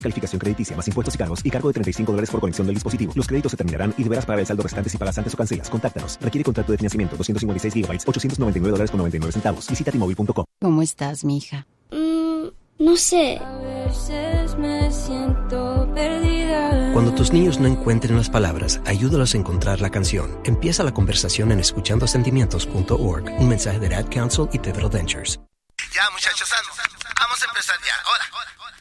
Calificación crediticia más impuestos y cargos y cargo de $35 por conexión del dispositivo. Los créditos se terminarán y deberás pagar el saldo restante si pagas antes o cancelas. Contáctanos. Requiere contrato de financiamiento 256 GB, $899.99. Visita T-Mobile.com. ¿Cómo estás, mija? No sé. A veces me siento perdida. Cuando tus niños no encuentren las palabras, ayúdalos a encontrar la canción. Empieza la conversación en escuchandosentimientos.org. Un mensaje de Ad Council y Pivotal Ventures. Ya, muchachos, vamos a empezar ya. Ahora.